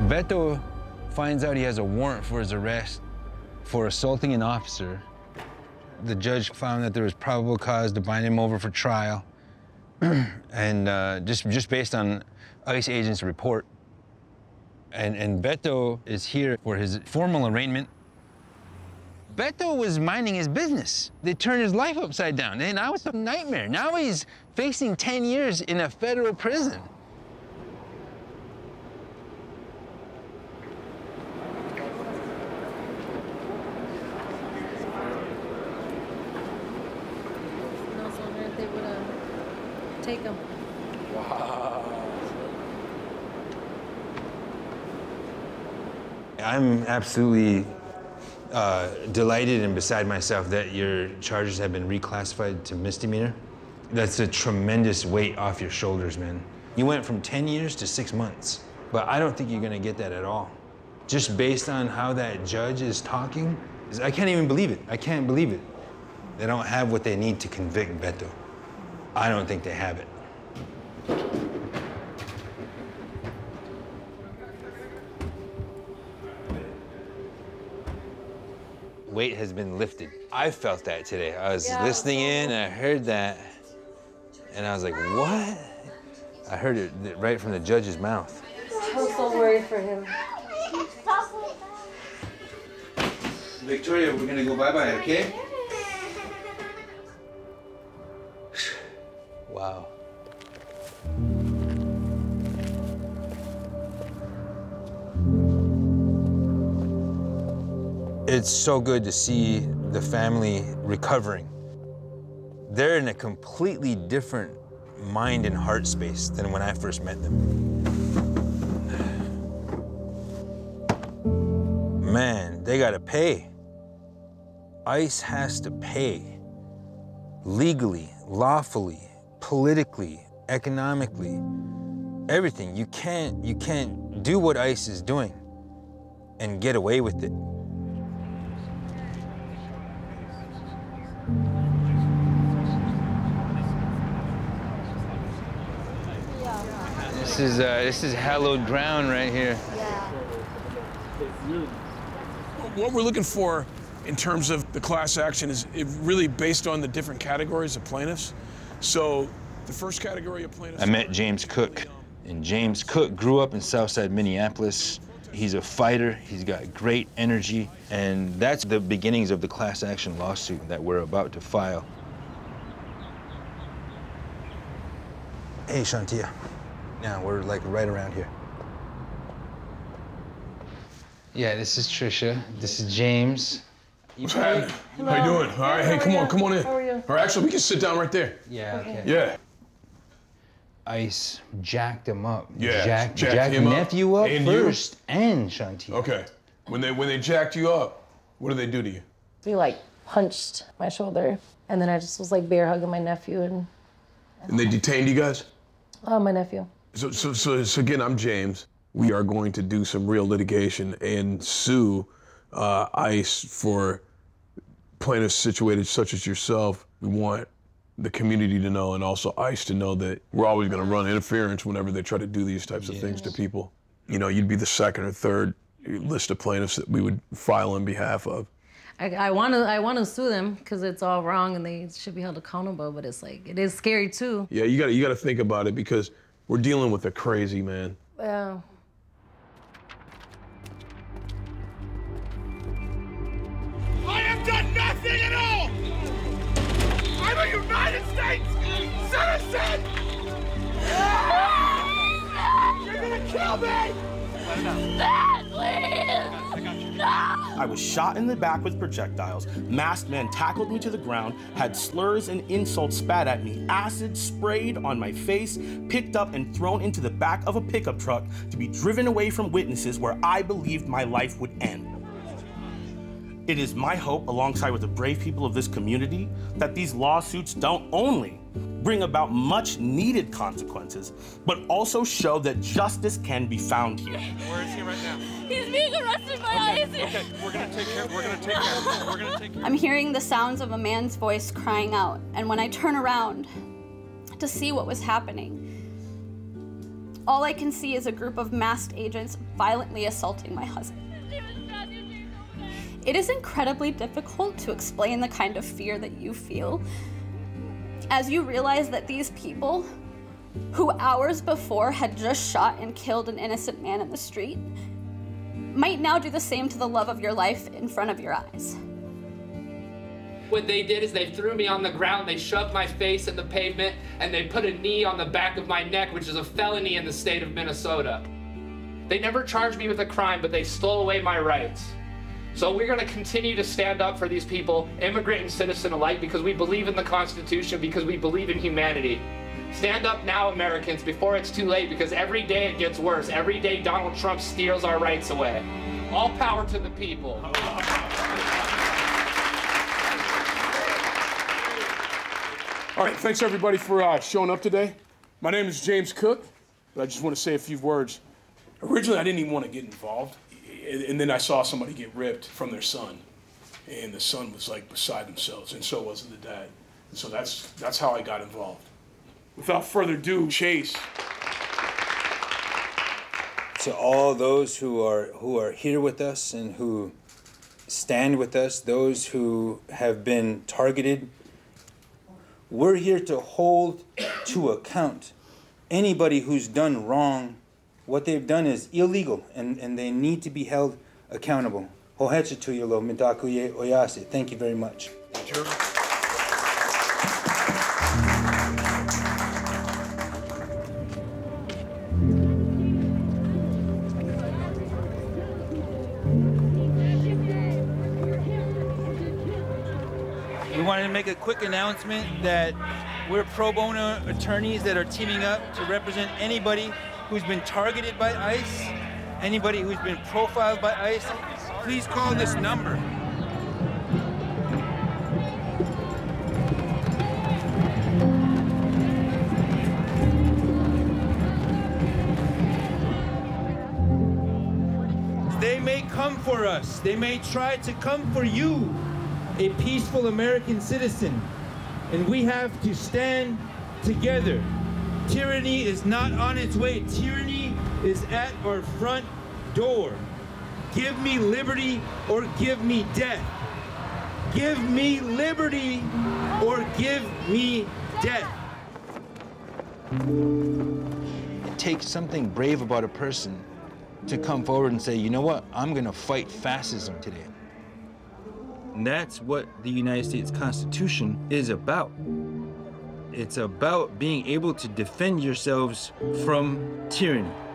Beto finds out he has a warrant for his arrest for assaulting an officer. The judge found that there was probable cause to bind him over for trial, and just based on ICE agent's report. And Beto is here for his formal arraignment. Beto was minding his business. They turned his life upside down, and now it's a nightmare. Now he's facing 10 years in a federal prison. They would take him. Wow. I'm absolutely delighted and beside myself that your charges have been reclassified to misdemeanor. That's a tremendous weight off your shoulders, man. You went from 10 years to 6 months, but I don't think you're gonna get that at all. Just based on how that judge is talking, I can't even believe it. I can't believe it. They don't have what they need to convict Beto. I don't think they have it. Weight has been lifted. I felt that today. I was listening in and I heard that, and I was like, what? I heard it right from the judge's mouth. I'm so worried for him. Victoria, we're gonna go bye-bye, okay? Wow. It's so good to see the family recovering. They're in a completely different mind and heart space than when I first met them. Man, they gotta pay. ICE has to pay. Legally, lawfully, politically, economically, everything. You can't do what ICE is doing and get away with it. This is hallowed ground right here. What we're looking for in terms of the class action is really based on the different categories of plaintiffs. So the first category of plaintiffs... I met James Cook, and James Cook grew up in Southside Minneapolis. He's a fighter, he's got great energy, and that's the beginnings of the class action lawsuit that we're about to file. Hey, Shantia. Now, we're like right around here. Yeah, this is Trisha. This is James. What's happening? Hello. How you doing? All right, hey, come on in. How are you? All right, actually, we can sit down right there. Yeah, okay. Yeah. ICE jacked him up. Yeah, jacked him nephew up and first, and Shantia. Okay. When they jacked you up, what did they do to you? He like punched my shoulder, and then I just was like bear hugging my nephew and they detained you guys? my nephew. So again, I'm James. We are going to do some real litigation and sue ICE for plaintiffs situated such as yourself. We want the community to know, and also ICE to know, that we're always going to run interference whenever they try to do these types of things to people. You know, you'd be the second or third list of plaintiffs that we would file on behalf of. I want to sue them because it's all wrong and they should be held accountable. But it's like, it is scary too. Yeah, you got to think about it, because we're dealing with a crazy man. Yeah. I have done nothing at all! I'm a United States citizen! You're gonna kill me! Dad, please! I was shot in the back with projectiles. Masked men tackled me to the ground, had slurs and insults spat at me, acid sprayed on my face, picked up and thrown into the back of a pickup truck to be driven away from witnesses where I believed my life would end. It is my hope, alongside with the brave people of this community, that these lawsuits don't only bring about much needed consequences, but also show that justice can be found here. Where is he right now? He's being arrested by ICE. Okay, we're gonna take care of him. I'm hearing the sounds of a man's voice crying out, and when I turn around to see what was happening, All I can see is a group of masked agents violently assaulting my husband. It is incredibly difficult to explain the kind of fear that you feel as you realize that these people, who hours before had just shot and killed an innocent man in the street, might now do the same to the love of your life in front of your eyes. What they did is they threw me on the ground, they shoved my face in the pavement, and they put a knee on the back of my neck, which is a felony in the state of Minnesota. They never charged me with a crime, but they stole away my rights. So we're gonna continue to stand up for these people, immigrant and citizen alike, because we believe in the Constitution, because we believe in humanity. Stand up now, Americans, before it's too late, because every day it gets worse. Every day Donald Trump steals our rights away. All power to the people. All right, thanks everybody for showing up today. My name is James Cook, but I just want to say a few words. Originally, I didn't even want to get involved, and then I saw somebody get ripped from their son, and the son was like beside themselves, and so was the dad. And so that's how I got involved. Without further ado, Chase. To all those who are here with us and who stand with us, those who have been targeted, we're here to hold to account anybody who's done wrong. What they've done is illegal, and they need to be held accountable. Thank you very much. Sure. We wanted to make a quick announcement that we're pro bono attorneys that are teaming up to represent anybody who's been targeted by ICE, anybody who's been profiled by ICE. Please call this number. They may come for us. They may try to come for you, a peaceful American citizen, and we have to stand together. Tyranny is not on its way. Tyranny is at our front door. Give me liberty or give me death. Give me liberty or give me death. It takes something brave about a person to come forward and say, you know what, I'm gonna fight fascism today. And that's what the United States Constitution is about. It's about being able to defend yourselves from tyranny.